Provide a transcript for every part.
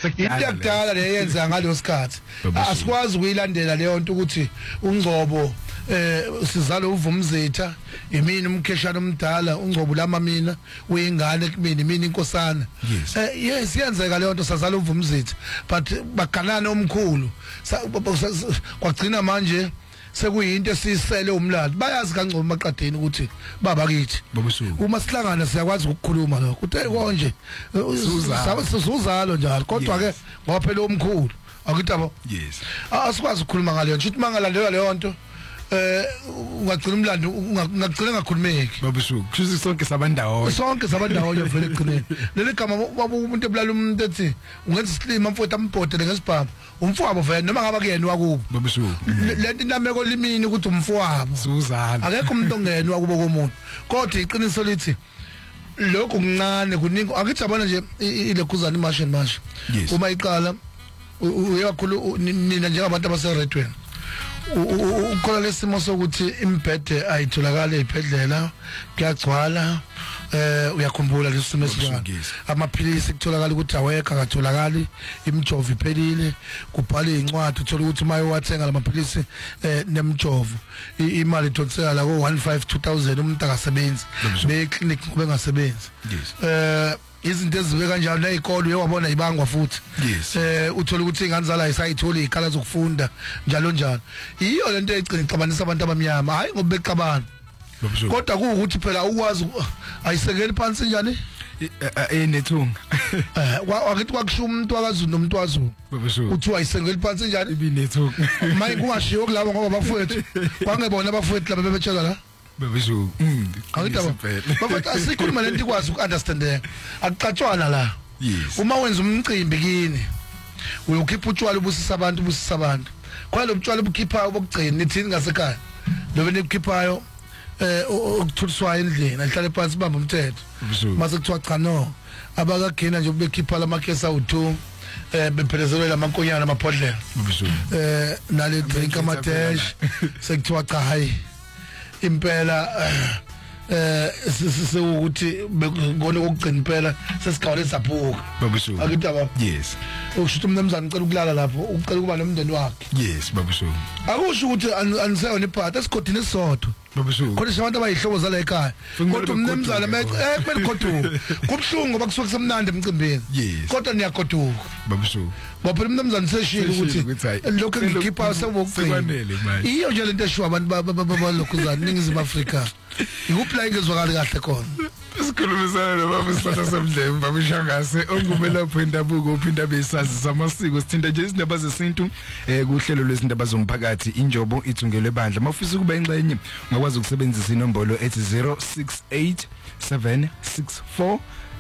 into yakudala leyenza ngalosikhathi asikwazi ukuyilandela leyo nto ukuthi uNgcobo sizalo uvumzitha imini umkheshana omdala uNgcobo lama mina uyingane kumini mina inkosana yes yenzeka leyo nto sazalo uvumzitha but baganana omkhulu kwagcina manje sekuyinto esisele umlando bayazi kaNgcobo maqadeni ukuthi baba kithi uma sihlangana siyakwazi ukukhuluma lokho uthe konje sizuzalo njalo kodwa ke ngoba phela omkhulu akuthi abo yes asikwazi ukukhuluma ngaleyo nto mangalandelwa leyo nto ungagcina umlando ungagcina ngakhulumeki babushuku kusho sonke sabandawo vele egcineni leli gama umuntu ebulala umuntu ethi ungenza isilima mfowethu ambhodele ngesibhamu umfowabo vele noma ngaba kuyena wakubo babushuku lento inameko limini ukuthi umfowabo suzana akekho umuntu ongenwa kubo komuntu kodwa iqiniso lithi lokho kuncane kuningi akithi abona nje ilekhuzana imashe mashe uma iqala uyakhulu nina njengabantu abaseredweni ukhola lesimo sokuthi imbhede ayitholakala ephedlela kuyagcwala uyakhumbula lesimo esinjalo amaphilisi kutholakala ukuthi awekho akatholakali imjovo iphelile kubhala incwadi uthola ukuthi maye wathenga lamaphilisi nemjovo imali ithotsela la ko 15,000 umuntu akasebenzi be-clinic kube ngasebenzi izinto ezibe kanjalo nezikole uyewabona ibangwa futhi uthola ukuthi ingane zala isayithola izikhala zokufunda njalo iyo lento egcina ixabanisa abantu abamnyama hayi ngoba becabana kodwa kuukuthi phela ukwazi ayisekeli phansi njani nethunga wakithi kwakusho umuntu wakaZulu nomuntu waZulu uthi ayisekeli phansi njani ibinethunga maye kungashiyo kulabo ngoba bafowethu kwangebona abafowethu laba bebetshela la babesho awudaba bafowethu asikhuluma lento ikwazi ukunderstandeka akucatshwana la uma wenza umcimbi kini uyokhipha utshwala ubusisa abantu kwalo butshwala bukhipha obugcina nithini ngasekhaya lobe nikhiphayo ukuthuliswa endlini ahlale phansi bamba umthetho mase kuthiwa cha no abakagena nje bekhipha lamakhesa u2 bephelezele lamankonyana amaphodlela nale drink amadesh sekuthiwa cha hayi impela sesewukuthi ngone kokugcina impela sesigawule saphuka babushuku akithi aba yes ukusho umnumzana ucela ukulala lapho ucela ukuba nomndeni wakhe yes babushuku akusho ukuthi aniseyona iphathi esikhodini esisodwa babushuku kodwa abantu abayihlobo zala ekhaya kodwa umnumzana kumele goduka kubhlungu ngoba kusuke kusemnandi emcimbini kodwa niyagoduka babushuku ngoba umnumzana seshilo ukuthi lokho ngikhipha sewokugcina iyo nje lento eshiwa abantu balokhuzana ningizimu Afrika ikupla ingezwakali kahle khona sikhulumisana nobaba Siphatha Somdlebe baba Shangase ongumelapho indabuko uphinda besazi samasiko sithinta nje izindaba zesintu kuhlelo lwezindaba zomphakathi injobo ithungelwe ebandla mafisa ukuba ingxenye ungakwazi ukusebenzisa inombolo ethi 068 764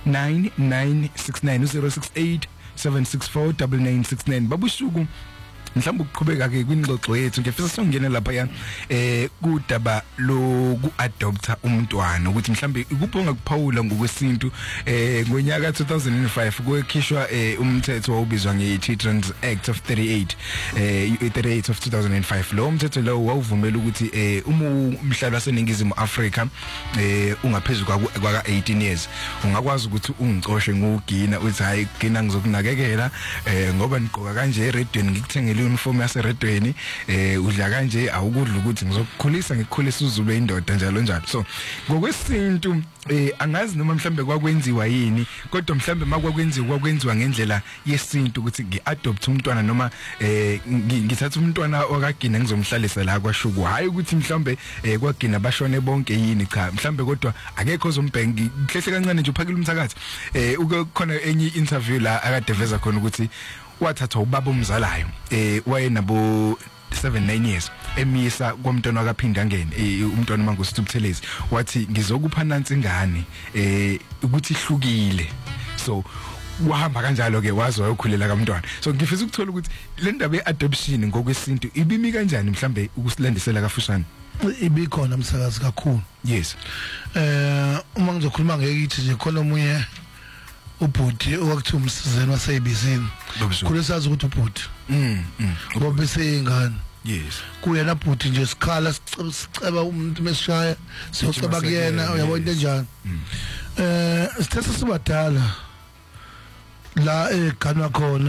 9969 068 764 9969 babushuku mhlawumbe ukuqhubeka ke kwingxoxo yethu ngifisa songena lapha ya kudaba lokuadopta umntwana ukuthi mhlawumbe ikubhonga kuphawula ngokwesintu ngonyaka 2005 kwekhishwa umthetho obizwa ngeChildren's Act of 38 of 2005 lo mthetho lo wawuvumela ukuthi umhlalo waseningizimu Afrika ungaphezulu kwa 18 years ungakwazi ukuthi ungicoshe ngugina uthi hayi gina ngizokunakekela ngoba niqoka kanje eredweni ngikuthengele uniform yaseredweni udla kanje awukudla ukuthi ngizokukhulisa ngikukhulisa uzulu indoda njalo njalo so ngokwesintu angazi noma mhlambe kwakwenziwa yini kodwa mhlambe makwenziwa ngendlela yesintu ukuthi ngiadopt umntwana noma ngithatha umntwana wakagina ngizomhlalisa la kwaShuku hayi ukuthi mhlambe kwagina bashone bonke yini cha mhlambe kodwa akekho ozombhengi hlehle kancane nje uphakile umthakathi ukukhona enye interview la akadeveza khona ukuthi wathatha ubaba umzalayo wayenabo 7-9 years emisa kwamntwana wakaphinda ngene umntwana mangoSithubuthelezi wathi ngizokupha nansi ingane ukuthi ihlukile so wahamba kanjalo ke wazi wayokhulela kaMntwana so ngifisa ukuthola ukuthi le ndaba yeadoption ngokwesintu ibimi kanjani mhlambe ukusilandisela kafushane ibikhona umsakazi kakhulu yes uma ngizokhuluma ngekithi nje khona omunye ubhuti okuthiwa umsizeni waseyibizini khule sazi ukuthi ubhuti ngoba beseyingane yes kuyena bhuti nje sikhala siceba umuntu mesishaya siyoceba kuyena uyabona into enjani sithe sesibadala la eGhana khona